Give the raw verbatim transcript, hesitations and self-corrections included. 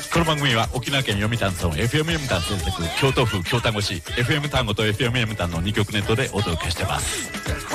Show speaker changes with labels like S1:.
S1: この番組は沖縄県読谷村 エフエム 読谷制作京都府京丹後市 エフエム 丹後と エフエム 読谷のに局ネットでお届けしてます。